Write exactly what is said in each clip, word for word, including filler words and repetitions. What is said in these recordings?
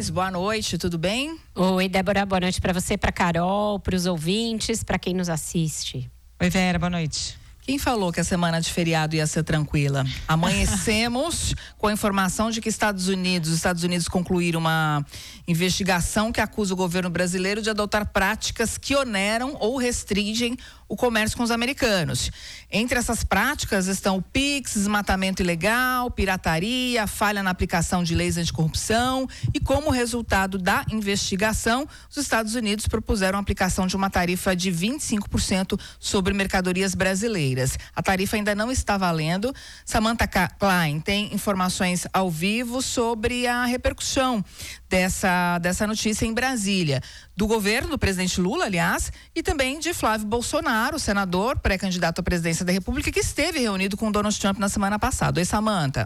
Cris, boa noite, tudo bem? Oi, Débora, boa noite para você, para Carol, para os ouvintes, para quem nos assiste. Oi, Vera, boa noite. Quem falou que a semana de feriado ia ser tranquila? Amanhecemos com a informação de que Estados Unidos, os Estados Unidos concluíram uma investigação que acusa o governo brasileiro de adotar práticas que oneram ou restringem o comércio com os americanos. Entre essas práticas estão o Pix, desmatamento ilegal, pirataria, falha na aplicação de leis anticorrupção e, como resultado da investigação, os Estados Unidos propuseram a aplicação de uma tarifa de vinte e cinco por cento sobre mercadorias brasileiras. A tarifa ainda não está valendo. Samantha Klein tem informações ao vivo sobre a repercussão dessa, dessa notícia em Brasília, do governo do presidente Lula, aliás, e também de Flávio Bolsonaro, senador, pré-candidato à presidência da República, que esteve reunido com Donald Trump na semana passada. Oi, Samantha.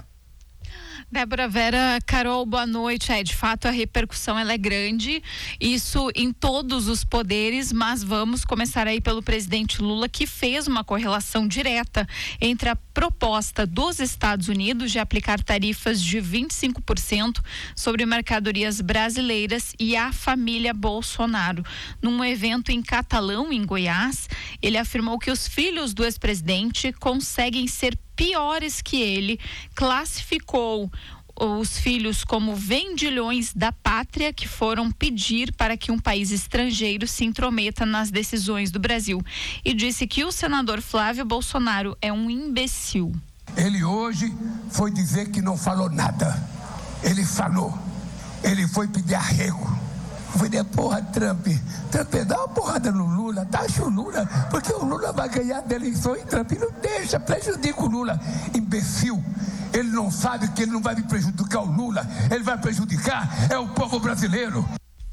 Débora, Vera, Carol, boa noite. É, de fato, a repercussão ela é grande, isso em todos os poderes, mas vamos começar aí pelo presidente Lula, que fez uma correlação direta entre a proposta dos Estados Unidos de aplicar tarifas de vinte e cinco por cento sobre mercadorias brasileiras e a família Bolsonaro. Num evento em Catalão, em Goiás, ele afirmou que os filhos do ex-presidente conseguem ser piores que ele, classificou os filhos como vendilhões da pátria que foram pedir para que um país estrangeiro se intrometa nas decisões do Brasil e disse que o senador Flávio Bolsonaro é um imbecil. Ele hoje foi dizer que não falou nada. Ele falou. Ele foi pedir arrego. Eu falei, porra, Trump, Trump, dá uma porrada no Lula, taxa o Lula, porque o Lula vai ganhar da eleição e Trump não deixa, prejudica o Lula. Imbecil, ele não sabe que ele não vai me prejudicar o Lula, ele vai prejudicar é o povo brasileiro.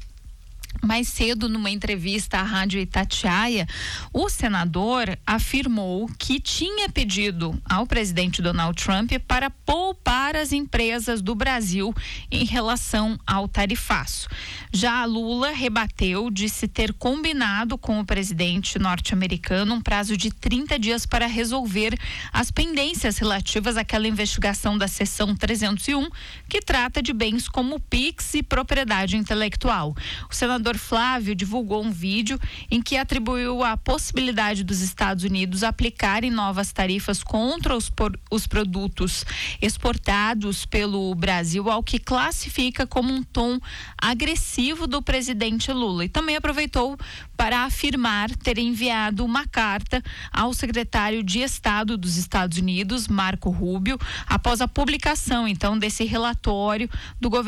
Mais cedo, numa entrevista à Rádio Itatiaia, o senador afirmou que tinha pedido ao presidente Donald Trump para poupar as empresas do Brasil em relação ao tarifaço. Já Lula rebateu, disse ter combinado com o presidente norte-americano um prazo de trinta dias para resolver as pendências relativas àquela investigação da seção trezentos e um, que trata de bens como Pix e propriedade intelectual. O senador Flávio divulgou um vídeo em que atribuiu a possibilidade dos Estados Unidos aplicarem novas tarifas contra os, por, os produtos exportados pelo Brasil, ao que classifica como um tom agressivo do presidente Lula. E também aproveitou para afirmar ter enviado uma carta ao secretário de Estado dos Estados Unidos, Marco Rubio, após a publicação, então, desse relatório do governo